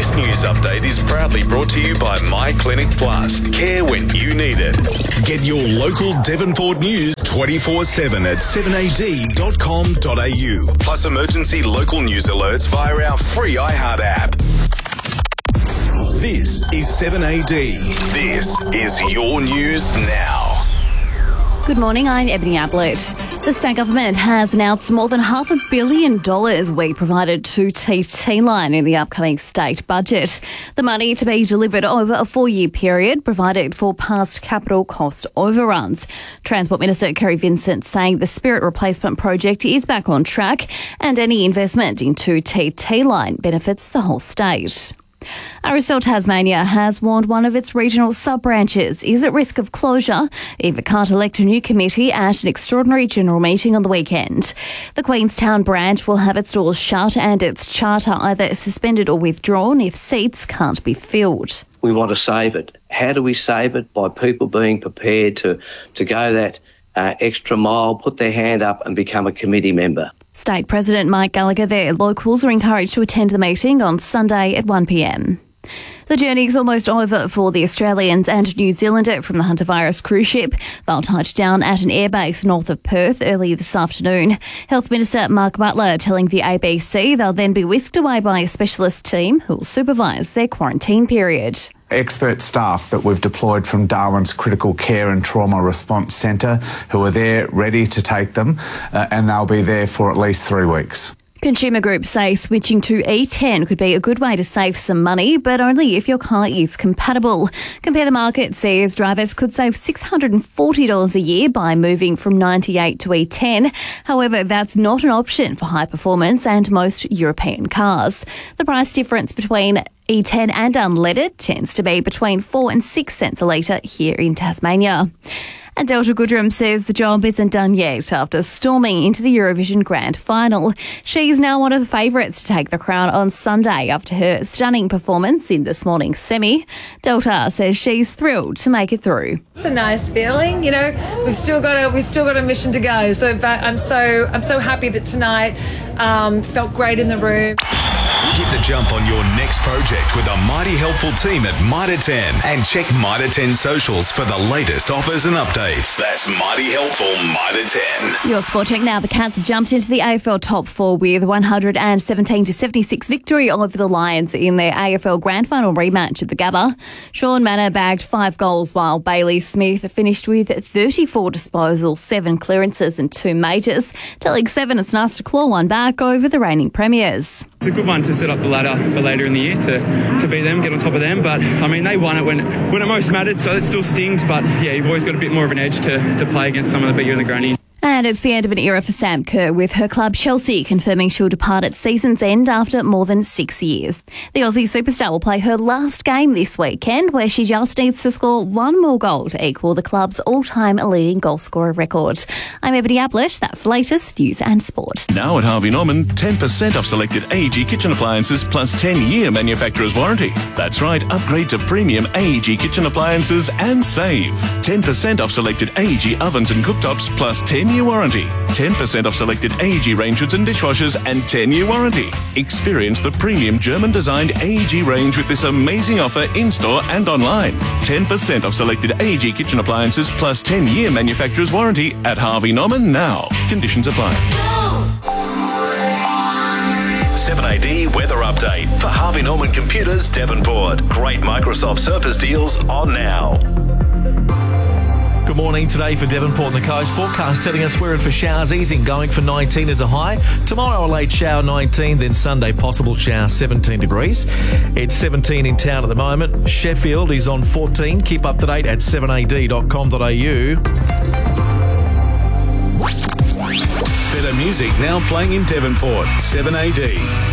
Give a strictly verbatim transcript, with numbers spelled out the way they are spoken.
This news update is proudly brought to you by My Clinic Plus. Care when you need it. Get your local Devonport news twenty-four seven at seven a d dot com dot a u. Plus emergency local news alerts via our free iHeart app. This is seven A D. This is your news now. Good morning, I'm Ebony Ablett. The state government has announced more than half a billion dollars will be provided to T T Line in the upcoming state budget. The money to be delivered over a four-year period provided for past capital cost overruns. Transport Minister Kerry Vincent saying the Spirit Replacement Project is back on track and any investment into T T Line benefits the whole state. R S L Tasmania has warned one of its regional sub-branches is at risk of closure if it can't elect a new committee at an extraordinary general meeting on the weekend. The Queenstown branch will have its doors shut and its charter either suspended or withdrawn if seats can't be filled. We want to save it. How do we save it? By people being prepared to, to go that uh, extra mile, put their hand up and become a committee member. State President Mike Gallagher there. Locals are encouraged to attend the meeting on Sunday at one p m. The journey is almost over for the Australians and New Zealander from the Hunter-Virus cruise ship. They'll touch down at an airbase north of Perth early this afternoon. Health Minister Mark Butler telling the A B C they'll then be whisked away by a specialist team who will supervise their quarantine period. Expert staff that we've deployed from Darwin's Critical Care and Trauma Response Centre who are there ready to take them uh, and they'll be there for at least three weeks. Consumer groups say switching to E ten could be a good way to save some money, but only if your car is compatible. Compare the Market says drivers could save six hundred forty dollars a year by moving from ninety-eight to E ten. However, that's not an option for high performance and most European cars. The price difference between E ten and unleaded tends to be between four and six cents a litre here in Tasmania. And Delta Goodrem says the job isn't done yet after storming into the Eurovision Grand Final. She's now one of the favourites to take the crown on Sunday after her stunning performance in this morning's semi. Delta says she's thrilled to make it through. It's a nice feeling, you know. We've still got a we've still got a mission to go. So, but I'm so I'm so happy that tonight um, felt great in the room. Get the jump on your next project with a mighty helpful team at Mitre ten and check Mitre ten socials for the latest offers and updates. That's mighty helpful Mitre ten. Your sport check now. The Cats have jumped into the A F L top four with one hundred seventeen to seventy-six victory over the Lions in their A F L Grand Final rematch at the Gabba. Sean Manor bagged five goals while Bailey Smith finished with thirty-four disposals, seven clearances and two majors, telling Seven it's nice to claw one back over the reigning premiers. It's a good one to set up the ladder for later in the year to, to beat them, get on top of them. But, I mean, they won it when when it most mattered, so it still stings. But, yeah, you've always got a bit more of an edge to, to play against someone that beat you in the grannies. And it's the end of an era for Sam Kerr, with her club Chelsea confirming she'll depart at season's end after more than six years. The Aussie superstar will play her last game this weekend, where she just needs to score one more goal to equal the club's all-time leading goal scorer record. I'm Ebony Ablett. That's the latest news and sport. Now at Harvey Norman, ten percent off selected A E G kitchen appliances plus ten-year manufacturer's warranty. That's right, upgrade to premium A E G kitchen appliances and save. ten percent off selected A E G ovens and cooktops plus ten-year warranty. ten percent off selected A E G range hoods and dishwashers and ten-year warranty. Experience the premium German-designed A E G range with this amazing offer in-store and online. ten percent off selected A E G kitchen appliances plus ten-year manufacturer's warranty at Harvey Norman now. Conditions apply. seven A D weather update for Harvey Norman Computers, Devonport. Great Microsoft Surface deals on now. Good morning. Today for Devonport and the coast. Forecast telling us we're in for showers easing, going for nineteen as a high. Tomorrow a late shower, nineteen. Then Sunday possible shower, seventeen degrees. It's seventeen in town at the moment. Sheffield is on fourteen. Keep up to date at seven a d dot com dot a u. Better music now playing in Devonport. seven A D.